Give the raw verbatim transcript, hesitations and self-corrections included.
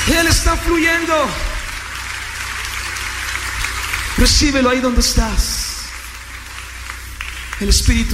Él está fluyendo. Recíbelo ahí donde estás. El Espíritu